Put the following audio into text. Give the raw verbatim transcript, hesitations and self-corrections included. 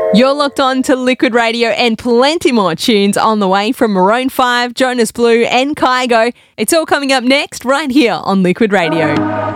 You're locked on to Liquid Radio and plenty more tunes on the way from Maroon five, Jonas Blue and Kygo. It's all coming up next right here on Liquid Radio.